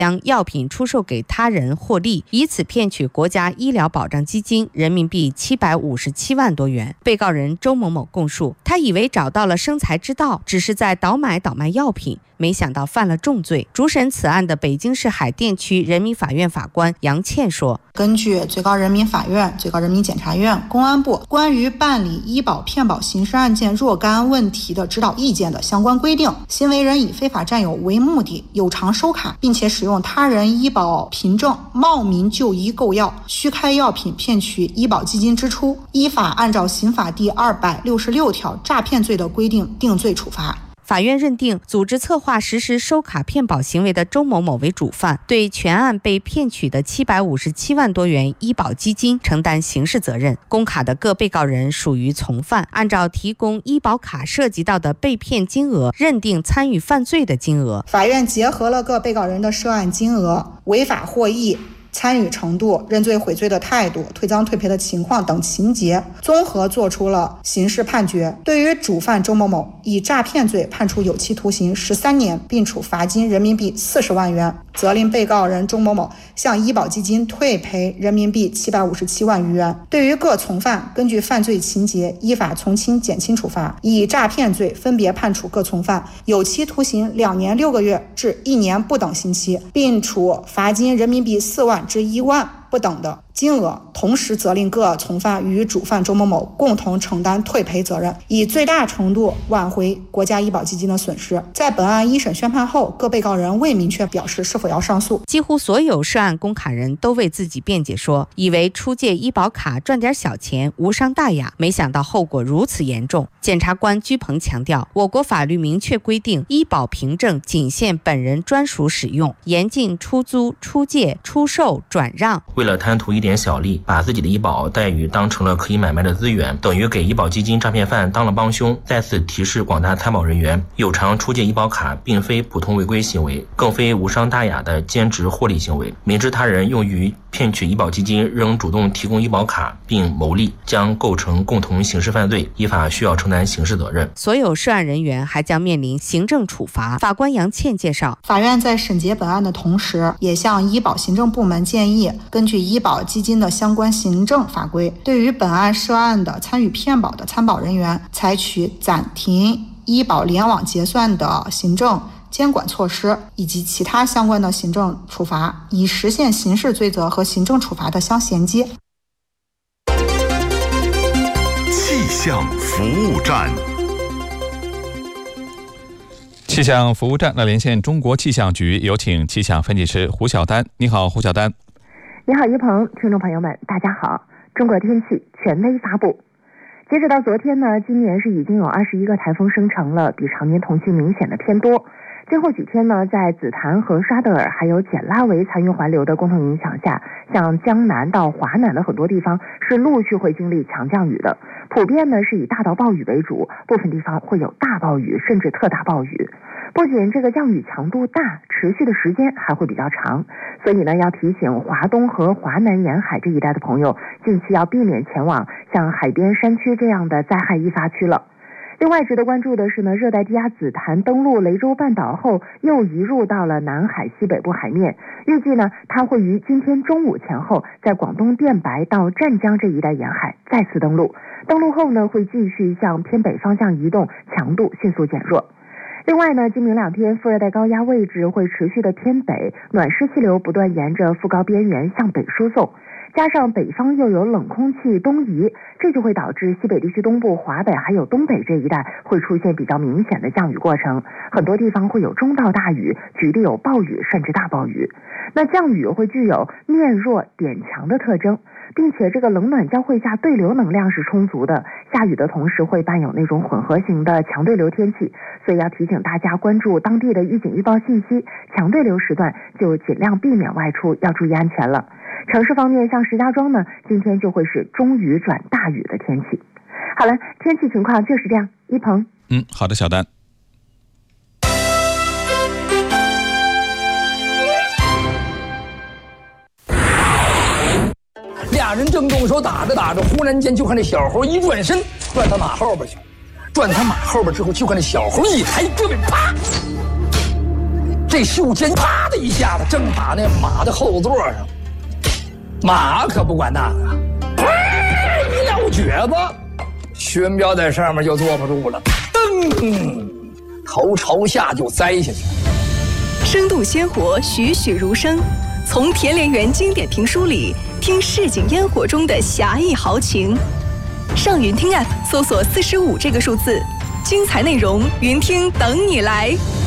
将药品出售给他人获利，以此骗取国家医疗保障基金人民币757万多元。被告人周某某供述，他以为找到了生财之道，只是在倒买倒卖药品，没想到犯了重罪。主审此案的北京市海淀区人民法院法官杨倩说， 根据最高人民法院、最高人民检察院、公安部关于办理医保骗保刑事案件若干问题的指导意见的相关规定，行为人以非法占有为目的，有偿收卡，并且使用他人医保凭证冒名就医购药，虚开药品骗取医保基金支出，依法按照刑法第266条诈骗罪的规定定罪处罚。 法院认定组织策划实施收卡骗保行为的周某某为主犯，对全案被骗取的757万多元医保基金承担刑事责任。公卡的各被告人属于从犯，按照提供医保卡涉及到的被骗金额，认定参与犯罪的金额。 法院结合了各被告人的涉案金额、违法获益、参与程度、认罪悔罪的态度、退赃退赔的情况等情节，综合作出了刑事判决。对于主犯周某某，以诈骗罪判处有期徒刑13年，并处罚金人民币40万元，责令被告人周某某向医保基金退赔人民币757万余元。对于各从犯，根据犯罪情节依法从轻减轻处罚，以诈骗罪分别判处各从犯有期徒刑2年6个月至1年不等刑期，并处罚金人民币4万至1万不等的金额，同时责令各从犯与主犯周某某共同承担退赔责任，以最大程度挽回国家医保基金的损失。在本案一审宣判后，各被告人未明确表示是否要上诉。 几乎所有涉案公卡人都为自己辩解说，以为出借医保卡赚点小钱无伤大雅，没想到后果如此严重。检察官居鹏强调，我国法律明确规定，医保凭证仅限本人专属使用，严禁出租、出借、出售、转让。 为了贪图一点小利，把自己的医保待遇当成了可以买卖的资源，等于给医保基金诈骗犯当了帮凶。在此提示广大参保人员，有偿出借医保卡并非普通违规行为，更非无伤大雅的兼职获利行为。明知他人用于骗取医保基金，仍主动提供医保卡并牟利，将构成共同刑事犯罪，依法需要承担刑事责任。 所有涉案人员还将面临行政处罚。法官杨倩介绍， 法院在审结本案的同时，也向医保行政部门建议，根据医保基金的相关行政法规，对于本案涉案的参与骗保的参保人员，采取暂停医保联网结算的行政监管措施以及其他相关的行政处罚，以实现刑事罪责和行政处罚的相衔接。 气象服务站。 气象服务站，连线中国气象局，有请气象分析师胡晓丹。你好，胡晓丹。 你好，一鹏，听众朋友们，大家好。中国天气权威发布。截止到昨天呢，今年是已经有21个台风生成了，比常年同期明显的偏多。今后几天呢，在紫檀和沙德尔还有简拉维残余环流的共同影响下，像江南到华南的很多地方是陆续会经历强降雨的，普遍呢是以大到暴雨为主，部分地方会有大暴雨甚至特大暴雨。不仅这个降雨强度大，持续的时间还会比较长，所以呢，要提醒华东和华南沿海这一带的朋友，近期要避免前往像海边山区这样的灾害易发区了。另外值得关注的是呢，热带低压紫檀登陆雷州半岛后，又移入到了南海西北部海面，预计呢，它会于今天中午前后，在广东电白到湛江这一带沿海再次登陆。登陆后呢，会继续向偏北方向移动，强度迅速减弱。另外呢，今明两天副热带高压位置会持续的偏北，暖湿气流不断沿着副高边缘向北输送，加上北方又有冷空气东移，这就会导致西北地区东部、华北还有东北这一带会出现比较明显的降雨过程，很多地方会有中到大雨，局地有暴雨甚至大暴雨。那降雨会具有面弱点强的特征，并且这个冷暖交汇下对流能量是充足的，下雨的同时会伴有那种混合型的强对流天气，所以要提醒大家关注当地的预警预报信息，强对流时段就尽量避免外出，要注意安全了。城市方面，像石家庄呢，今天就会是中雨转大雨的天气。好了，天气情况就是这样。一鹏， 好的，小丹。 俩人正动手打着打着，忽然间就看这小猴一转身，转他马后边去，转他马后边之后，就看这小猴一抬胳膊，啪， 这袖尖啪的一下子正打那马的后座上，马可不管那个，一撂蹶子，薛彪在上面就坐不住了，噔，头朝下就栽下去。 生动鲜活，栩栩如生。从田连元经典评书里听市井烟火中的侠义豪情。上云听 App 搜索45这个数字，精彩内容云听等你来。